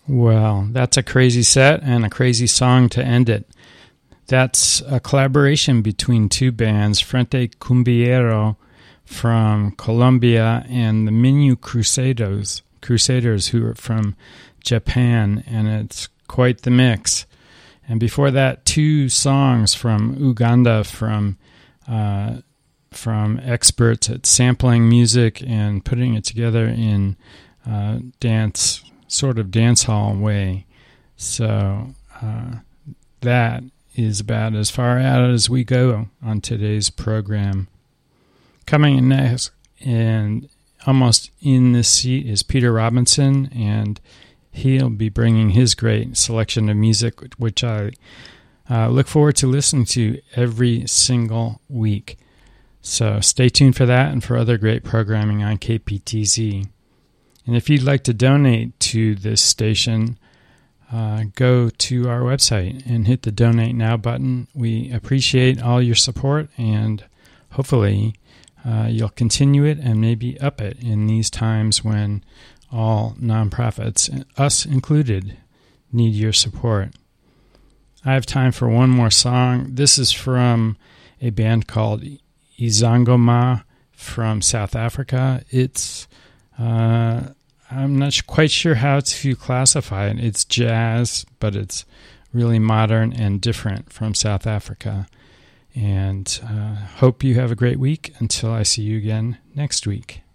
Well, that's a crazy set and a crazy song to end it. That's a collaboration between two bands, Frente Cumbiero from Colombia and the Minu Crusaders, who are from Japan, and it's quite the mix. And before that, two songs from Uganda from experts at sampling music and putting it together in dance, sort of dance hall way. So that is about as far out as we go on today's program. Coming in next and almost in this seat is Peter Robinson, and he'll be bringing his great selection of music, which I look forward to listening to every single week. So stay tuned for that and for other great programming on KPTZ. And if you'd like to donate to this station, go to our website and hit the Donate Now button. We appreciate all your support, and hopefully you'll continue it and maybe up it in these times when all nonprofits, us included, need your support. I have time for one more song. This is from a band called Izangoma from South Africa. It's I'm not quite sure how to classify it. It's jazz, but it's really modern and different from South Africa. And hope you have a great week until I see you again next week.